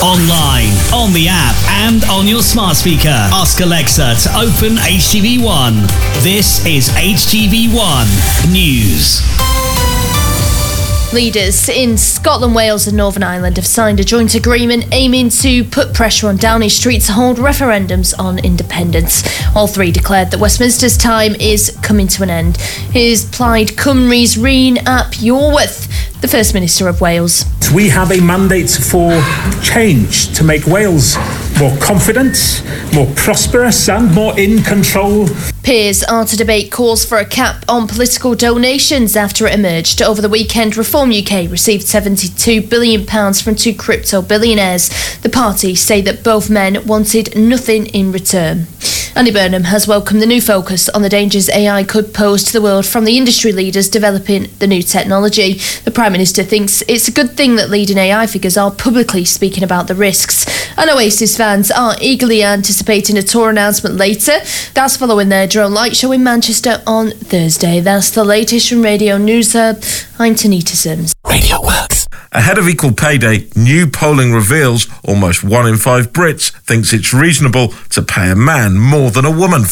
Online, on the app, and on your smart speaker. Ask Alexa to open HTV1. This is HTV1 News. Leaders in Scotland, Wales and Northern Ireland have signed a joint agreement aiming to put pressure on Downing Street to hold referendums on independence. All three declared that Westminster's time is coming to an end. Here's Plaid Cymru's Reen ap Iorwerth, the First Minister of Wales. We have a mandate for change, to make Wales more confident, more prosperous and more in control. Peers are to debate calls for a cap on political donations after it emerged over the weekend. Reform UK received £72 billion from two crypto billionaires. The party say that both men wanted nothing in return. Andy Burnham has welcomed the new focus on the dangers AI could pose to the world from the industry leaders developing the new technology. The Prime Minister thinks it's a good thing that leading AI figures are publicly speaking about the risks. And Oasis fans are eagerly anticipating a tour announcement later. That's following their drone light show in Manchester on Thursday. That's the latest from Radio News Hub. I'm Tanita Sims. Radio Works. Ahead of Equal Pay Day, new polling reveals almost 1 in 5 Brits thinks it's reasonable to pay a man more than a woman